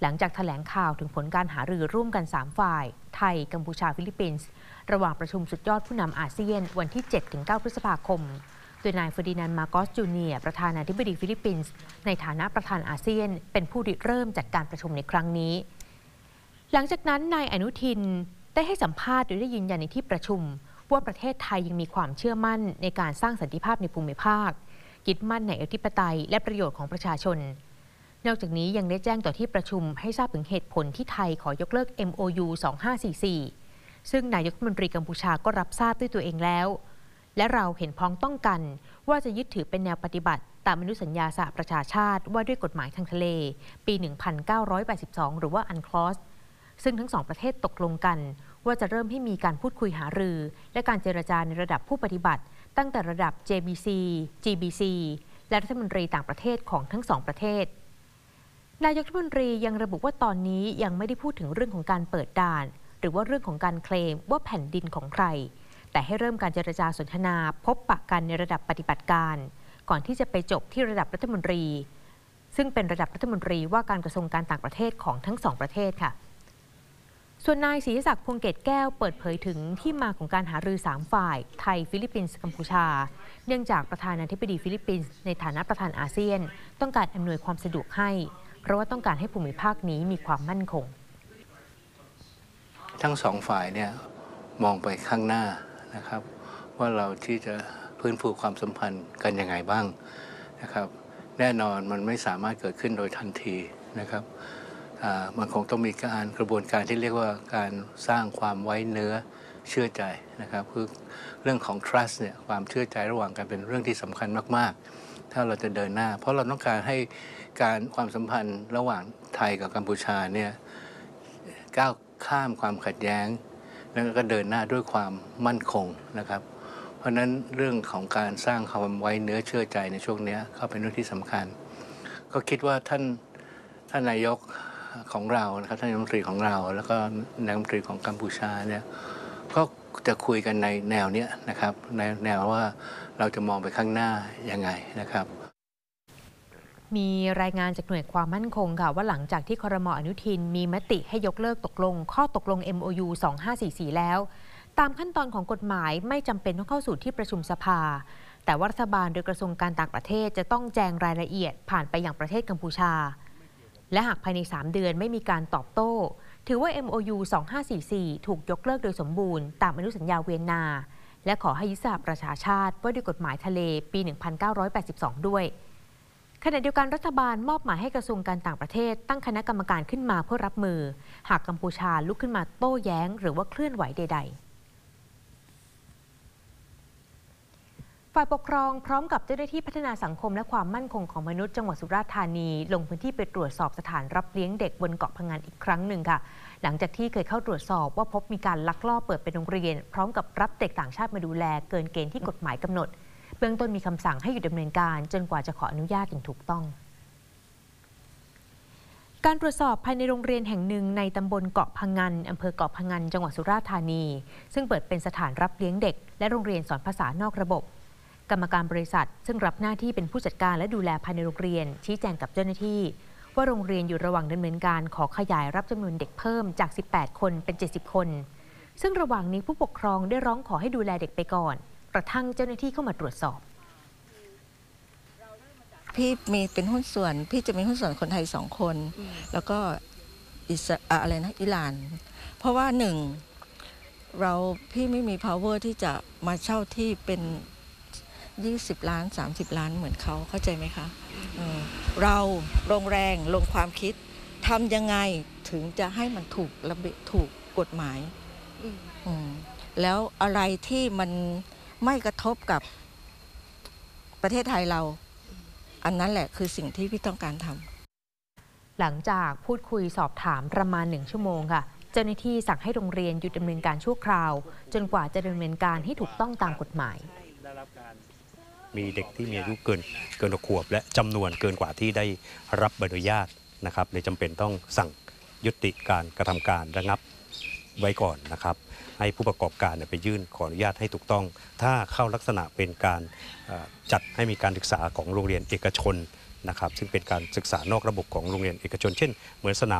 หลังจากแถลงข่าวถึงผลการหารือร่วมกัน3ฝ่ายไทยกัมพูชาฟิลิปปินส์ระหว่างประชุมสุดยอดผู้นำอาเซียนวันที่ 7-9 พฤษภาคมโดยนายเฟอร์ดินานด์ มาโกส จูเนียร์ประธานาธิบดีฟิลิปปินส์ในฐานะประธานอาเซียนเป็นผู้ริเริ่มจัดการประชุมในครั้งนี้หลังจากนั้นนายอนุทินได้ให้สัมภาษณ์โดยได้ยืนยันในที่ประชุมว่าประเทศไทยยังมีความเชื่อมั่นในการสร้างสันติภาพในภูมิภาคยึดมั่นในอธิปไตยและประโยชน์ของประชาชนนอกจากนี้ยังได้แจ้งต่อที่ประชุมให้ทราบถึงเหตุผลที่ไทยขอยกเลิก MOU 2544 ซึ่งนายกรัฐมนตรีกัมพูชาก็รับทราบด้วยตัวเองแล้วและเราเห็นพ้องต้องกันว่าจะยึดถือเป็นแนวปฏิบัติตามอนุสัญญาสหประชาชาติว่าด้วยกฎหมายทางทะเลปี 1982 หรือว่า UNCLOS ซึ่งทั้งสองประเทศตกลงกันว่าจะเริ่มให้มีการพูดคุยหารือและการเจรจาในระดับผู้ปฏิบัติตั้งแต่ระดับ JBC GBC และรัฐมนตรีต่างประเทศของทั้งสองประเทศนายกรัฐมนตรียังระบุว่าตอนนี้ยังไม่ได้พูดถึงเรื่องของการเปิดด่านหรือว่าเรื่องของการเคลมว่าแผ่นดินของใครแต่ให้เริ่มการเจรจาสนทนาพบปะกันในระดับปฏิบัติการก่อนที่จะไปจบที่ระดับรัฐมนตรีซึ่งเป็นระดับรัฐมนตรีว่าการกระทรวงการต่างประเทศของทั้งสองประเทศค่ะส่วนนายศรีศักดิ์พวงเกตแก้วเปิดเผยถึงที่มาของการหารือ3ฝ่ายไทยฟิลิปปินส์กัมพูชาเนื่องจากประธานาธิบดีฟิลิปปินส์ในฐานะประธานอาเซียนต้องการอำนวยความสะดวกให้เพราะว่าต้องการให้ภูมิภาคนี้มีความมั่นคงทั้งสองฝ่ายเนี่ยมองไปข้างหน้านะครับว่าเราที่จะฟื้นฟูความสัมพันธ์กันยังไงบ้างนะครับแน่นอนมันไม่สามารถเกิดขึ้นโดยทันทีนะครับมันคงต้องมีการกระบวนการที่เรียกว่าการสร้างความไว้เนื้อเชื่อใจนะครับคือเรื่องของ trust เนี่ยความเชื่อใจระหว่างกันเป็นเรื่องที่สำคัญมากๆถ้าเราจะเดินหน้าเพราะเราต้องการให้การความสัมพันธ์ระหว่างไทยกับกัมพูชาเนี่ยก้าวข้ามความขัดแย้งแล้วก็เดินหน้าด้วยความมั่นคงนะครับเพราะฉะนั้นเรื่องของการสร้างความไว้เนื้อเชื่อใจในช่วงนี้ก็เป็นเรื่องที่สำคัญก็คิดว่าท่านนายกของเรานะครับท่านนายกรัฐมนตรีของเราแล้วก็นายกรัฐมนตรีของกัมพูชาเนี่ยก็จะคุยกันในแนวนี้นะครับในแนวว่าเราจะมองไปข้างหน้ายังไงนะครับมีรายงานจากหน่วยความมั่นคงค่ะว่าหลังจากที่ครม.อนุทินมีมติให้ยกเลิกตกลงข้อตกลง MOU 2544 แล้วตามขั้นตอนของกฎหมายไม่จำเป็นต้องเข้าสู่ที่ประชุมสภาแต่ว่ารัฐบาลโดยกระทรวงการต่างประเทศจะต้องแจงรายละเอียดผ่านไปยังประเทศกัมพูชาและหากภายใน3 เดือนไม่มีการตอบโต้ถือว่า MOU 2544 ถูกยกเลิกโดยสมบูรณ์ตามอนุสัญญาเวียนนาและขอให้ยึดสหประชาชาติว่าด้วยกฎหมายทะเลปี 1982 ด้วยขณะเดียวกันรัฐบาลมอบหมายให้กระทรวงการต่างประเทศตั้งคณะกรรมการขึ้นมาเพื่อรับมือหากกัมพูชาลุกขึ้นมาโต้แย้งหรือว่าเคลื่อนไหวใดๆฝ่ายปกครองพร้อมกับเจ้าหน้าที่พัฒนาสังคมและความมั่นคงของมนุษย์จังหวัดสุราษฎร์ธานีลงพื้นที่ไปตรวจสอบสถานรับเลี้ยงเด็กบนเกาะพะงันอีกครั้งหนึ่งค่ะหลังจากที่เคยเข้าตรวจสอบว่าพบมีการลักลอบเปิดเป็นโรงเรียนพร้อมกับรับเด็กต่างชาติมาดูแลเกินเกณฑ์ที่กฎหมายกำหนดเบื้องต้นมีคำสั่งให้หยุดดำเนินการจนกว่าจะขออนุญาตอย่างถูกต้องการตรวจสอบภายในโรงเรียนแห่งหนึ่งในตำบลเกาะพะงันอำเภอเกาะพะงันจังหวัดสุราษฎร์ธานีซึ่งเปิดเป็นสถานรับเลี้ยงเด็กและโรงเรียนสอนภาษานอกระบบกรรมการบริษัทซึ่งรับหน้าที่เป็นผู้จัดการและดูแลภายในโรงเรียนชี้แจงกับเจ้าหน้าที่ว่าโรงเรียนอยู่ระหว่างดำเนินการขอขยายรับจำนวนเด็กเพิ่มจาก18 คนเป็น70 คนซึ่งระหว่างนี้ผู้ปกครองได้ร้องขอให้ดูแลเด็กไปก่อนกระทั่งเจ้าหน้าที่เข้ามาตรวจสอบพี่มีเป็นหุ้นส่วนพี่จะมีหุ้นส่วนคนไทย2 คนแล้วก็อะไรนะอิหร่านเพราะว่าพี่ไม่มี power ที่จะมาเช่าที่เป็น20 ล้าน30 ล้านเหมือนเขาเข้าใจไหมคะเราลงแรงลงความคิดทำยังไงถึงจะให้มันถูกระเบียบถูกกฎหมายแล้วอะไรที่มันไม่กระทบกับประเทศไทยเราอันนั้นแหละคือสิ่งที่พี่ต้องการทำหลังจากพูดคุยสอบถามประมาณ1 ชั่วโมงค่ะเจ้าหน้าที่สั่งให้โรงเรียนหยุดดำเนินการชั่วคราวจนกว่าจะดำเนินการให้ถูกต้องตามกฎหมายมีเด็กที่มีอายุเกิน6 ขวบและจำนวนเกินกว่าที่ได้รับใบอนุญาตนะครับเลยจำเป็นต้องสั่งยุติการกระทำการระงับไว้ก่อนนะครับให้ผู้ประกอบการไปยื่นขออนุญาตให้ถูกต้องถ้าเข้าลักษณะเป็นการจัดให้มีการศึกษาของโรงเรียนเอกชนนะครับซึ่งเป็นการศึกษานอกระบบของโรงเรียนเอกชนเช่นเหมือนสนาม